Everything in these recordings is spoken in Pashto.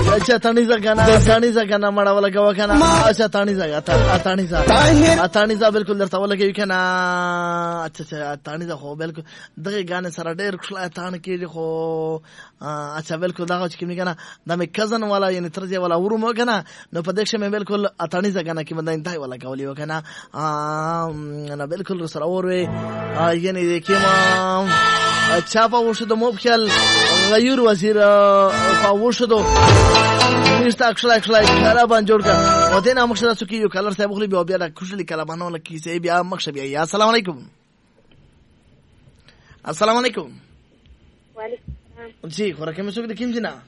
اچھا تانیزا کنه مړه ولا غوا کنه اچھا تانیزا بالکل درته ولګي کنه اچھا تانیزا خو بالکل دغه غانه سره ډېر خلا تان کېږي خو اچھا بالکل دا چې کوم کنه د مې کزن والا یعنی ترځه والا ورمو کنه نو په دښه مې بالکل تانیزا کنه کې باندې انتای ولا غولي وکنه انا بالکل سره اوروي یعنی کېما چاپا وشدو مبخل غیر وزیر فاوشدو میشته اکشلای کلابان جوړ کړ او دینه مخشه تاسو کې یو کلر صاحب خو بیا د کوشلي کلابانو لکه سي بیا مخشه بیا یا السلام علیکم السلام علیکم وعلیکم السلام جی خورکه مې څوک د کیم جنا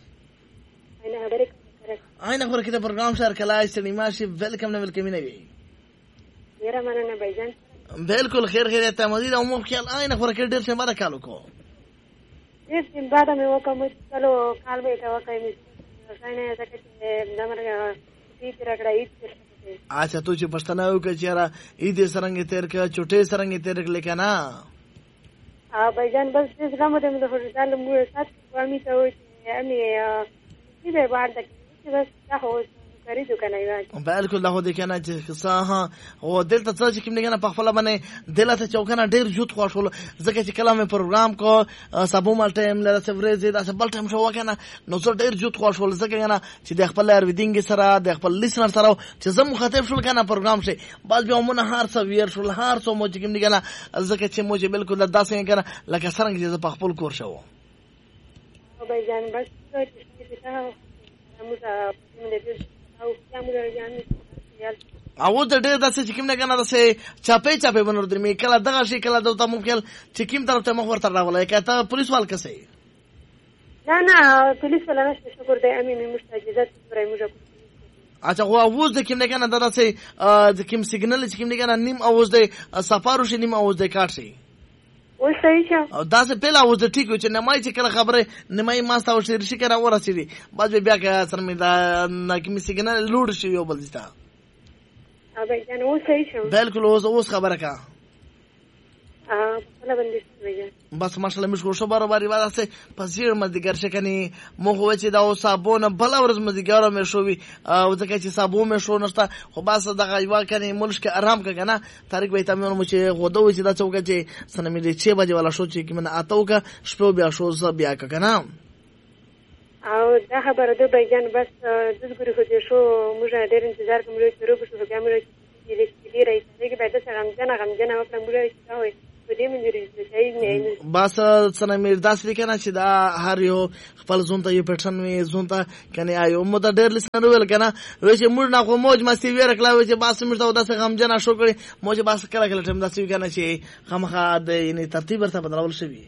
اینه خورکه د پروګرام شهر کلای سینما شي ویلکم نه ویلکم نه وی یاره مننه بایجان بالکل خیر ته مدیر او مخکل اینه خورکه ډیر څه ماده کالو کو اس دن بعد مې وکم چلو کال به تا وکای څنګه ځکه چې دمرګه دې ترګړای اچھا تو چې پښتنه وکړه چې را عید سرنګ تیر کا چټه سرنګ تیر لیکه نه بایجان بس دې زموږ د هوټل مو سات وامي ته وي امي دې بعد کې بس دا هو کاری دکان ایوان بالکل دا هو دې کنه چې صحه او دلته څه چې کوم نه په خپل باندې دلته چوکنه ډیر جوت خوشول ځکه چې کلامه پروګرام کو سبو مال ټایم له سفرې دا سبل ټایم شو کنه نو زه ډیر جوت خوشول ځکه کنه چې د خپل ریډینګ سره د خپل لیسنر سره چې زه مخاطب شول کنه پروګرام شي بعد بیا مونږ هر څو ویر شول هر څو مو چې کوم نه کنه ځکه چې مو بالکل داسې کنه لکه څنګه چې په خپل کور شو بای جان بس چې موږ او د ډېر داسې چې کوم نه کنه داسې چاپې بنور درمي کله دغه شي کله د ممکن چې کوم طرف ته مخ ورته راولای کته پولیس وال کسي نه پولیس ولا نشته شکر دی امي مستجدات پرای موږ اچھا هو اوس د کوم نه کنه داسې د کوم سیګنل چې کوم نه کنه نیم اوس د سفارو شي نیم اوس د کار شي اوس صحیح شه دا څه پیلا اوس د ټیکو چې نمای چې کله خبره نمای ما تاسو شي کنه ورسېدي بعد بیا که سره مې دا کوم سیګنل لوډ شي یو بل ځتا ابا جان اوس صحیح شه بالکل اوس خبره کا ولا بندې بس ماشاءالله مش شو برابر واسه پسیر مدګر شکنی مو خو چې دا صابون بل ورځ مدګر مې شوې او ځکه چې صابون مې شو نشته خو بس دغه یو کني ملک کې آرام کنه طارق به تاسو مو چې غوډو چې دا څوک چې سنمې دې 6 بجې والا شو چې کمنه اتاو کا شپو بیا شو ز بیا کنه او دا خبره ده بایجان بس دغه خو دې شو موږ ډېر انتظار کوم چې روب شو بیا موږ دې راځي چې به تاسو غمجن وکړم موږ بس څنګه مې داسې کنه چې دا هر یو خپل زون ته یو پټن وي زون ته کنه آیو مو دا ډېر لسنر ویل کنه وای چې موږ نه خو موج مستی ویره کلا وای چې بس موږ ته داسې غمجن شو کړی موج بس کله ټیم داسې کنه چې خامخا د یعنی ترتیب ورته بدلول شوی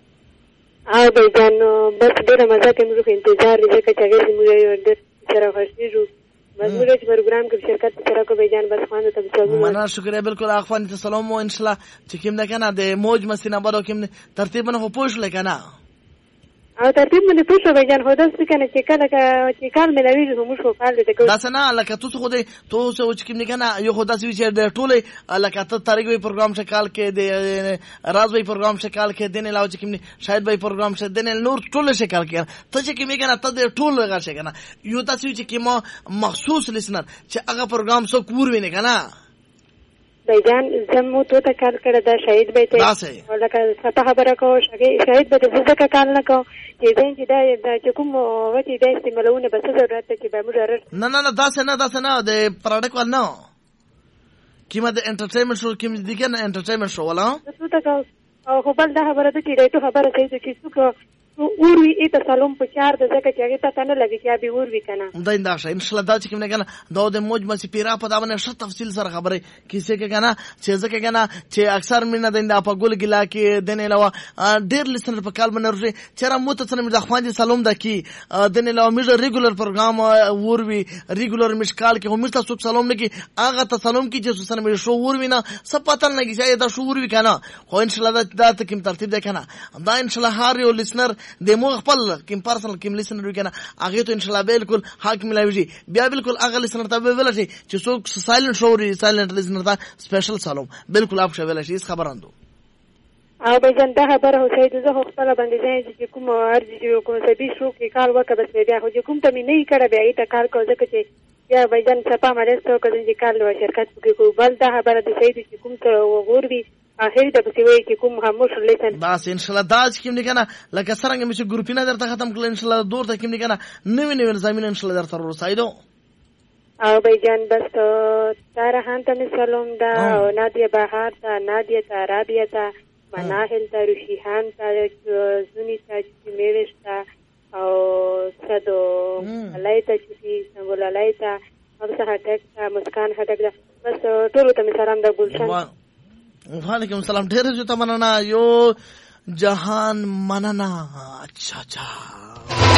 به جان بس ډېر مزه کوي موږ انتظار دې چې هغه موږ ډېر سره خوشیږو بس موږ چې پروګرام کې شرکت سره کو به جان بس خوانه ته څو مننه شکر بالکل اخوان ته سلام او ان شاء الله چې کوم نه کنه د موج مسینه بارو کوم ترتیب نه پوښ لکنه او ترتیب باندې پوښو به جان هدا څه کنه چې کله چې کال ملوي زموږ موږ خو کال دې کوو دا څنګه لکه تاسو خو دې تاسو چې کوم نه کنه یو خدا سوي چې د ټوله لکه ته طریق وی پروګرام شکال کې د راز وی پروګرام شکال کې دین علاوه چې کوم شاید وی پروګرام شه دین نور ټوله شکال کې ته چې کوم کنه ته د ټوله غاښه کنه یو تاسو چې کوم مخصوص لسنر چې هغه پروګرام سو کور ویني کنه بایجان زمو ته کار کړه دا شاید به ته ولکه څه خبره کو شاید به ځکه کار نه کو چې دا چې کوم وتی د استعمالونه به څه ضرورت چې به موږ نه دا څه نه د پروډکټ ول نه کیمه د انټرټینمنت شو کیمه د کنه انټرټینمنت شو ولا او خو بل دا خبره ده چې ته خبره کوي چې څوک اوروي ایته سلام په چار د ځکه چې هغه ته نه لګي چې به اوروي کنه دا انده ان شاء الله دا چې کوم نه کنه دا د موج مې پیرا په دا باندې ش تفصیل سره خبره کیسه کې کنه چې ځکه کنه چې اکثر مینه د په ګل ګلا کې دنه علاوه ډیر لسنر په کال باندې ورته چیرې مو ته څنګه د خوان دي سلام د کی دنه علاوه مې ریګولر پروګرام اوروي ریګولر مشکال کې هم تاسو سلام نه کی هغه ته سلام کی چې سره مې شو اوروي نه سپاتل نه کی چې دا شو اوروي کنه خو ان شاء الله دا ته کوم ترتیب ده کنه دا ان شاء الله هر یو لسنر د مو خپل کوم پرسنل کوم لیسنر وکنه هغه ته ان شاء الله بالکل حق ملایوي بیا بالکل هغه لیسنر ته ویل شي چې څوک سایلنت شوري سایلنت لیسنر ته سپیشل سلام بالکل اپ شویل شي خبراندو او بجان دا خبره هو سید زه خپل باندې ځای چې کوم ارزي کوم سبي شو کې کار وکړ بس بیا خو کوم ته مې نه کړه بیا ته کار کوځه چې یا بجان صفه مالستو کله چې کار له شرکت کې کو بل دا خبره د سید چې کوم ته وګوري اخر د بسوي چې کوم هموش لیسن بس ان شاء الله دا چې کوم نه کنه لکه څنګه مې چې ګروپینه درته ختم کړل ان شاء الله دور ته کوم نه کنه نوې زمين ان شاء الله درته ورسایدو او بجان بس تارهان ته سلام دا او نادیه بهار ته نادیه ته رابعه ته مناهل ته روشیحان ته زونی ته میرش ته او صدو لایته چې سمول لایته او هټک مسکان هټک بس ټول ته سلام دا ګلشن وعلیکم السلام ډېر جو ته مننه یو جهان مننه اچھا